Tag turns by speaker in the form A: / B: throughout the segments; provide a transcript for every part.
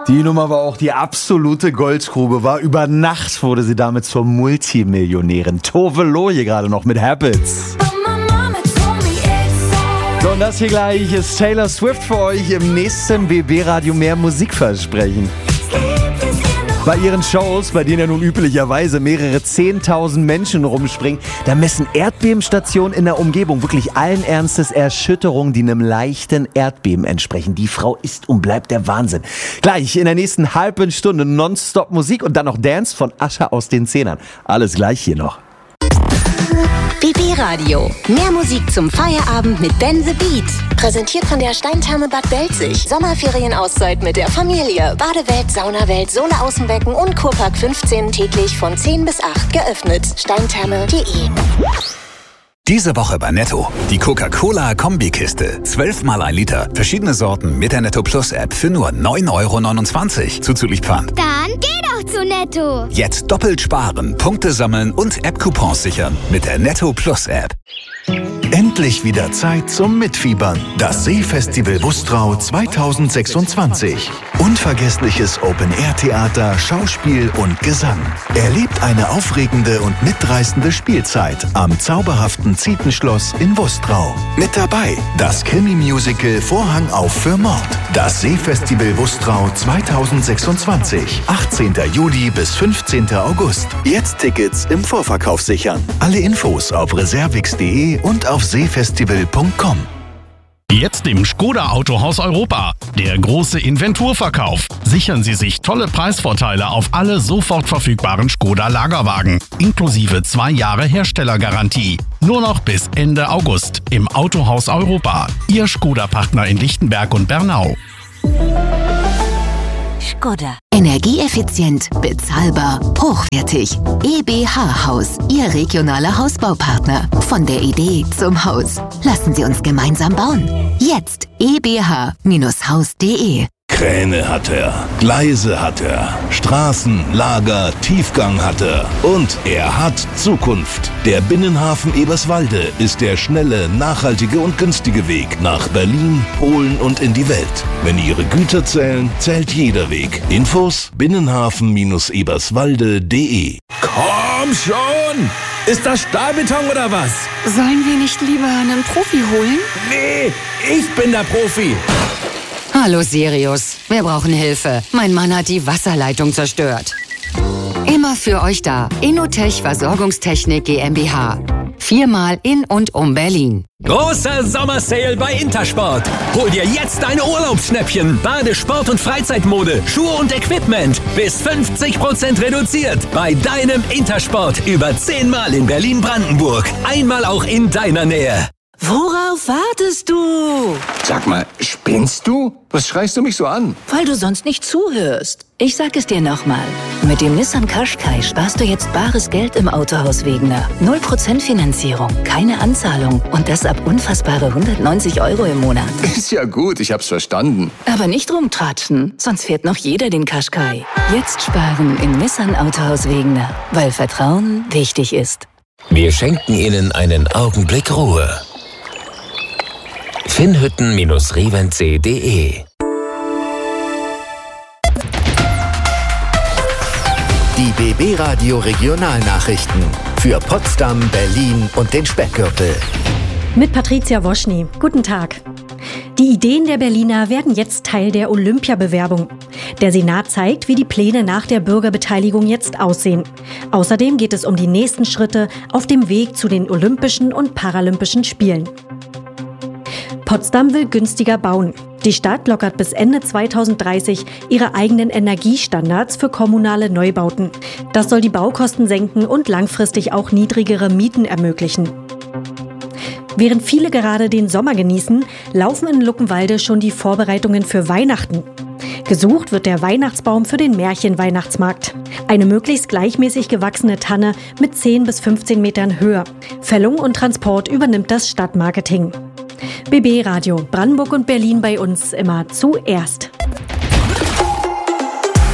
A: Die Nummer war auch die absolute Goldgrube. Über Nacht wurde sie damit zur Multimillionärin. Tove Lo hier gerade noch mit Habits. So, und das hier gleich ist Taylor Swift für euch im nächsten BB-Radio mehr Musikversprechen. Bei ihren Shows, bei denen ja nun üblicherweise mehrere 10.000 Menschen rumspringen, da messen Erdbebenstationen in der Umgebung wirklich allen Ernstes Erschütterungen, die einem leichten Erdbeben entsprechen. Die Frau ist und bleibt der Wahnsinn. Gleich in der nächsten halben Stunde Nonstop Musik und dann noch Dance von Asche aus den Zehnern. Alles gleich hier noch.
B: BB Radio. Mehr Musik zum Feierabend mit Ben the Beat. Präsentiert von der Steintherme Bad Belzig. Sommerferienauszeit mit der Familie. Badewelt, Saunawelt, Sohle-Außenbecken und Kurpark 15 täglich von 10 bis 8 geöffnet. Steintherme.de.
C: Diese Woche bei Netto. Die Coca-Cola-Kombikiste. 12 mal 1 Liter. Verschiedene Sorten mit der Netto Plus App für nur 9,29 € zuzüglich Pfand.
D: Dann geh doch zu Netto.
C: Jetzt doppelt sparen, Punkte sammeln und App-Coupons sichern mit der Netto Plus App.
E: Endlich wieder Zeit zum Mitfiebern. Das Seefestival Wustrau 2026. Unvergessliches Open-Air-Theater, Schauspiel und Gesang. Erlebt eine aufregende und mitreißende Spielzeit am zauberhaften Zietenschloss in Wustrau. Mit dabei das Krimi-Musical Vorhang auf für Mord. Das Seefestival Wustrau 2026. 18. Juli bis 15. August. Jetzt Tickets im Vorverkauf sichern. Alle Infos auf reservix.de und auf seefestival.com.
F: Jetzt im Škoda Autohaus Europa. Der große Inventurverkauf. Sichern Sie sich tolle Preisvorteile auf alle sofort verfügbaren Škoda Lagerwagen. Inklusive 2 Jahre Herstellergarantie. Nur noch bis Ende August im Autohaus Europa. Ihr Škoda-Partner in Lichtenberg und Bernau.
B: Škoda.
G: Energieeffizient, bezahlbar, hochwertig. EBH Haus, Ihr regionaler Hausbaupartner. Von der Idee zum Haus. Lassen Sie uns gemeinsam bauen. Jetzt ebh-haus.de.
H: Kräne hat er, Gleise hat er, Straßen, Lager, Tiefgang hat er und er hat Zukunft. Der Binnenhafen Eberswalde ist der schnelle, nachhaltige und günstige Weg nach Berlin, Polen und in die Welt. Wenn Ihre Güter zählen, zählt jeder Weg. Infos binnenhafen-eberswalde.de.
I: Komm schon! Ist das Stahlbeton oder was?
J: Sollen wir nicht lieber einen Profi holen?
I: Nee, ich bin der Profi.
J: Hallo Sirius, wir brauchen Hilfe. Mein Mann hat die Wasserleitung zerstört. Immer für euch da. Innotech Versorgungstechnik GmbH. 4-mal in und um Berlin.
K: Großer Sommersale bei Intersport. Hol dir jetzt deine Urlaubsschnäppchen. Badesport- und Freizeitmode, Schuhe und Equipment. Bis 50% reduziert. Bei deinem Intersport. Über 10-mal in Berlin-Brandenburg. Einmal auch in deiner Nähe.
L: Worauf wartest du?
M: Sag mal, spinnst du? Was schreist du mich so an?
L: Weil du sonst nicht zuhörst. Ich sag es dir nochmal. Mit dem Nissan Qashqai sparst du jetzt bares Geld im Autohaus Wegener. 0% Finanzierung, keine Anzahlung und das ab unfassbare 190 € im Monat.
M: Ist ja gut, ich hab's verstanden.
L: Aber nicht rumtratschen, sonst fährt noch jeder den Qashqai. Jetzt sparen im Nissan Autohaus Wegener, weil Vertrauen wichtig ist.
N: Wir schenken Ihnen einen Augenblick Ruhe. Finnhütten-reventsee.de.
E: Die BB Radio Regionalnachrichten für Potsdam, Berlin und den Speckgürtel.
O: Mit Patricia Woschny. Guten Tag. Die Ideen der Berliner werden jetzt Teil der Olympiabewerbung. Der Senat zeigt, wie die Pläne nach der Bürgerbeteiligung jetzt aussehen. Außerdem geht es um die nächsten Schritte auf dem Weg zu den Olympischen und Paralympischen Spielen. Potsdam will günstiger bauen. Die Stadt lockert bis Ende 2030 ihre eigenen Energiestandards für kommunale Neubauten. Das soll die Baukosten senken und langfristig auch niedrigere Mieten ermöglichen. Während viele gerade den Sommer genießen, laufen in Luckenwalde schon die Vorbereitungen für Weihnachten. Gesucht wird der Weihnachtsbaum für den Märchenweihnachtsmarkt. Eine möglichst gleichmäßig gewachsene Tanne mit 10 bis 15 Metern Höhe. Fällung und Transport übernimmt das Stadtmarketing. BB Radio, Brandenburg und Berlin bei uns immer zuerst.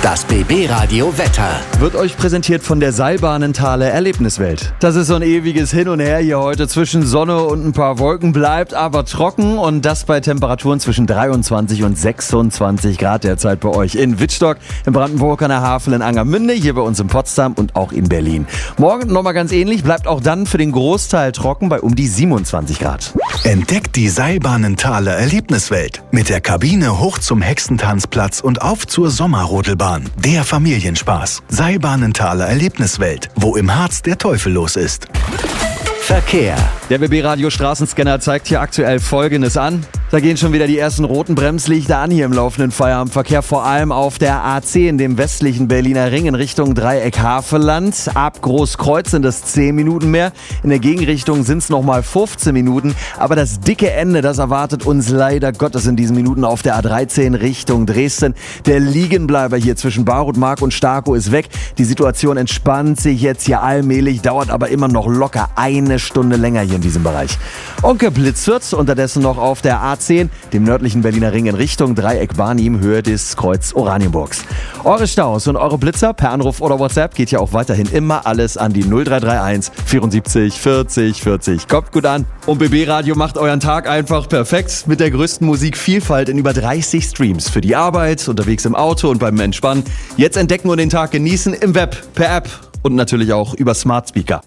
N: Das BB Radio Wetter.
A: Wird euch präsentiert von der Seilbahnenthaler Erlebniswelt. Das ist so ein ewiges Hin und Her hier heute zwischen Sonne und ein paar Wolken, bleibt aber trocken und das bei Temperaturen zwischen 23 und 26 Grad derzeit bei euch in Wittstock, in Brandenburg an der Havel, in Angermünde, hier bei uns in Potsdam und auch in Berlin. Morgen nochmal ganz ähnlich, bleibt auch dann für den Großteil trocken bei um die 27 Grad.
E: Entdeckt die Seilbahnenthaler Erlebniswelt mit der Kabine hoch zum Hexentanzplatz und auf zur Sommerrodelbahn. Der Familienspaß. Seilbahnenthaler Erlebniswelt, wo im Harz der Teufel los ist.
N: Verkehr.
A: Der BB Radio Straßenscanner zeigt hier aktuell Folgendes an. Da gehen schon wieder die ersten roten Bremslichter an hier im laufenden Feierabendverkehr, vor allem auf der A10 in dem westlichen Berliner Ring in Richtung Dreieck Havelland. Ab Großkreuz sind es 10 Minuten mehr. In der Gegenrichtung sind es nochmal 15 Minuten. Aber das dicke Ende, das erwartet uns leider Gottes in diesen Minuten auf der A13 Richtung Dresden. Der Liegenbleiber hier zwischen Barutmark und Starkow ist weg. Die Situation entspannt sich jetzt hier allmählich, dauert aber immer noch locker eine Stunde länger hier in diesem Bereich. Und geblitzt wird's unterdessen noch auf der A10, dem nördlichen Berliner Ring in Richtung Dreieck Barnim, Höhe des Kreuz Oranienburgs. Eure Staus und eure Blitzer per Anruf oder WhatsApp geht ja auch weiterhin immer alles an die 0331 74 40 40. Kommt gut an. Und BB Radio macht euren Tag einfach perfekt mit der größten Musikvielfalt in über 30 Streams. Für die Arbeit, unterwegs im Auto und beim Entspannen. Jetzt entdecken und den Tag genießen im Web, per App und natürlich auch über Smart Speaker.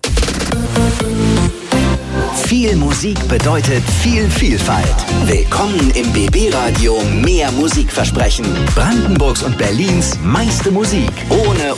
N: Viel Musik bedeutet viel Vielfalt. Willkommen im BB Radio Mehr Musikversprechen. Brandenburgs und Berlins meiste Musik. Ohne